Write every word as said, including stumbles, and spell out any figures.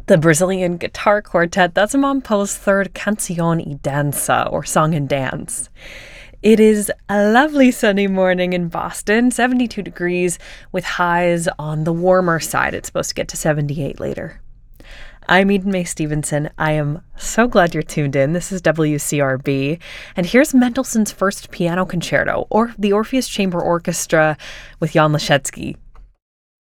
The Brazilian Guitar Quartet, that's Amon Po's third Canción y Danza, or Song and Dance. It is a lovely sunny morning in Boston, seventy-two degrees, with highs on the warmer side. It's supposed to get to seventy-eight later. I'm Eden Mae Stevenson. I am so glad you're tuned in. This is W C R B. And here's Mendelssohn's First Piano Concerto, or the Orpheus Chamber Orchestra with Jan Leschetizky.